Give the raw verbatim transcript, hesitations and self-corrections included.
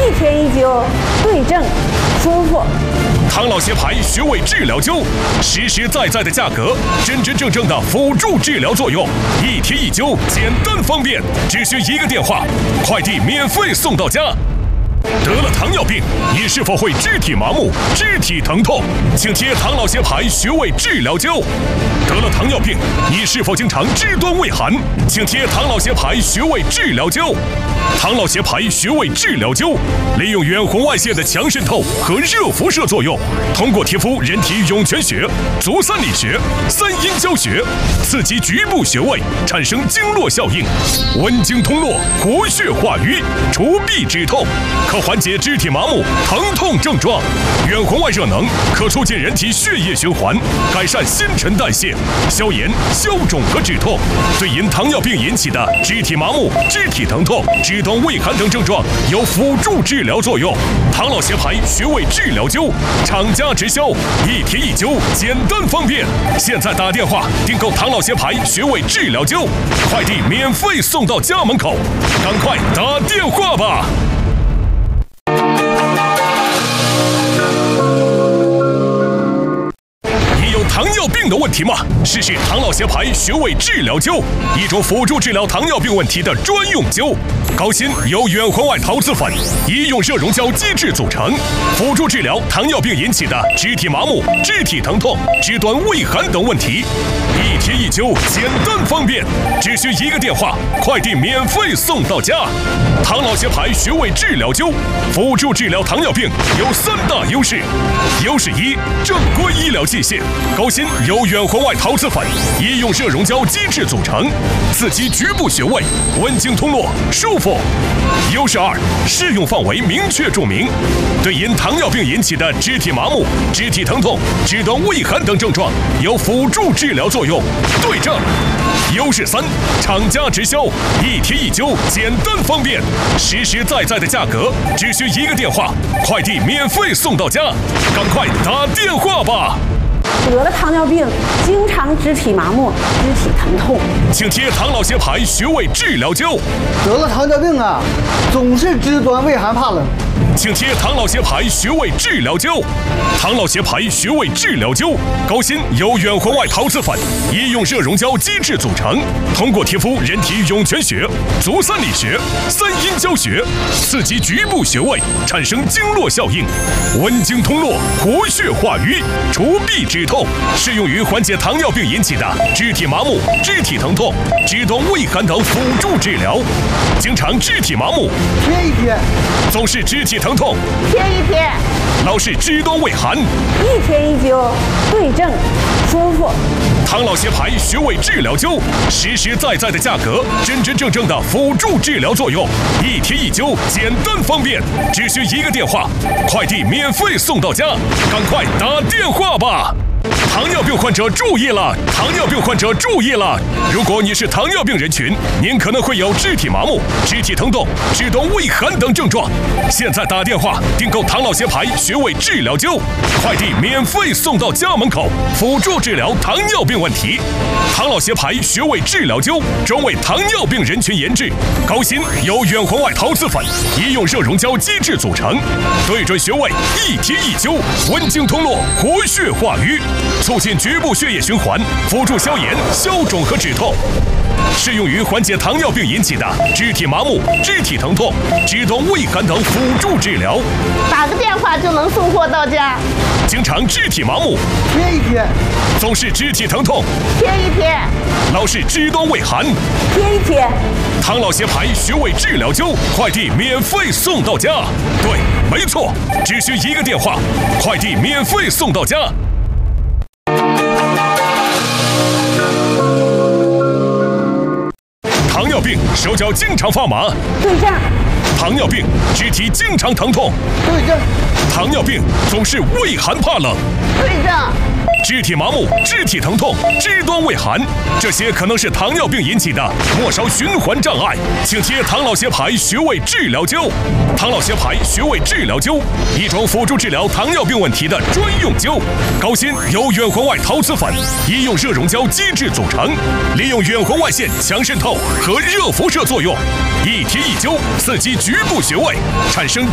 一天一灸，对症舒服。 唐老协牌穴位治疗灸，实实在在的价格，真真正正的辅助治疗作用，一贴一灸，简单方便，只需一个电话，快递免费送到家。得了糖尿病，你是否会肢体麻木、肢体疼痛？请贴唐老协牌穴位治疗灸。得了糖尿病，你是否经常肢端畏寒？请贴唐老协牌穴位治疗灸。唐老协牌穴位治疗灸，利用远红外线的强渗透和热辐射作用，通过贴敷人体涌泉穴、足三里穴、三阴交穴，刺激局部穴位，产生经络效应，温经通络，活血化瘀，除痹止痛，可缓解肢体麻木、疼痛症状。远红外热能可促进人体血液循环，改善新陈代谢，消炎、消肿和止痛，对因糖尿病引起的肢体麻木、肢体疼痛、肢端畏寒等症状有辅助治疗作用。唐老协牌穴位治疗灸，厂家直销，一贴一灸，简单方便。现在打电话订购唐老协牌穴位治疗灸，快递免费送到家门口，赶快打电话吧！糖尿病的问题吗？试试唐老协牌穴位治疗灸，一种辅助治疗糖尿病问题的专用灸。高锌由远红外陶瓷粉、医用热熔胶基质组成，辅助治疗糖尿病引起的肢体麻木、肢体疼痛、肢端畏寒等问题。一贴一灸，简单方便，只需一个电话，快递免费送到家。唐老协牌穴位治疗灸，辅助治疗糖尿病有三大优势：优势一，正规医疗器械。高锌由远红外陶瓷粉、医用热熔胶基质组成，刺激局部穴位，温经通络，舒服。优势二，适用范围明确注明，对因糖尿病引起的肢体麻木、肢体疼痛、肢端畏寒等症状有辅助治疗作用，对症。优势三，厂家直销，一贴一灸，简单方便，实实在在的价格，只需一个电话，快递免费送到家，赶快打电话吧！ 得了糖尿病，经常肢体麻木、肢体疼痛， 请贴唐老协牌穴位治疗灸。 得了糖尿病啊，总是肢端畏寒怕冷， 请贴唐老协牌穴位治疗灸。唐老协牌穴位治疗灸，高锌由远红外陶瓷粉、医用热熔胶基质组成，通过贴敷人体涌泉穴、足三里穴、三阴交穴，刺激局部穴位，产生经络效应，温经通络，活血化瘀，除痹止痛，适用于缓解糖尿病引起的肢体麻木、肢体疼痛、肢端畏寒等辅助治疗。经常肢体麻木， 贴一贴； 总是肢体疼痛， 贴一贴； 老是肢端畏寒， 一贴一灸，对症舒服。 唐老协牌穴位治疗灸，实实在在的价格，真真正正的辅助治疗作用，一贴一灸，简单方便，只需一个电话，快递免费送到家，赶快打电话吧！糖尿病患者注意了！糖尿病患者注意了！如果你是糖尿病人群，您可能会有肢体麻木、肢体疼痛、肢端畏寒等症状。现在打电话订购唐老协牌穴位治疗灸，快递免费送到家门口，辅助治疗糖尿病问题。唐老协牌穴位治疗灸专为糖尿病人群研制，高锌由远红外陶瓷粉、医用热熔胶基质组成，对准穴位一贴一灸，温经通络，活血化瘀，促进局部血液循环，辅助消炎、消肿和止痛，适用于缓解糖尿病引起的肢体麻木、肢体疼痛、肢端畏寒等辅助治疗。 打个电话就能送货到家。 经常肢体麻木， 贴一贴； 总是肢体疼痛， 贴一贴； 老是肢端畏寒， 贴一贴。 唐老协牌穴位治疗灸，快递免费送到家。对，没错，只需一个电话，快递免费送到家。糖尿病手脚经常发麻， 对症。 糖尿病肢体经常疼痛， 对症。 糖尿病总是畏寒怕冷， 对症。 肢体麻木、肢体疼痛、肢端畏寒，这些可能是糖尿病引起的末梢循环障碍，请贴唐老协牌穴位治疗灸。唐老协牌穴位治疗灸，一种辅助治疗糖尿病问题的专用灸。高锌由远红外陶瓷粉、医用热熔胶基质组成，利用远红外线强渗透和热辐射作用，一贴一灸，刺激局部穴位，产生